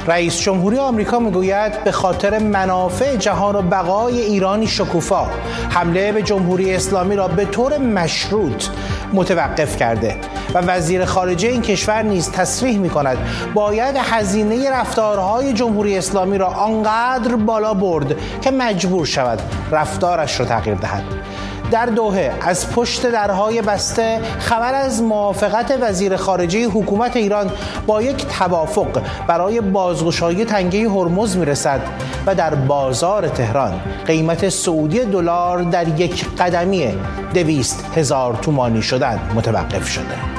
رئیس جمهوری آمریکا میگوید به خاطر منافع جهان و بقای ایرانی شکوفا حمله به جمهوری اسلامی را به طور مشروط متوقف کرده و وزیر خارجه این کشور نیز تصریح می‌کند باید هزینه رفتارهای جمهوری اسلامی را آنقدر بالا برد که مجبور شود رفتارش را تغییر دهد. در دوحه از پشت درهای بسته خبر از موافقت وزیر خارجه حکومت ایران با یک توافق برای بازگشایی تنگه هرمز میرسد و در بازار تهران قیمت سعودی دلار در یک قدمی 200,000 تومانی شدن متوقف شده.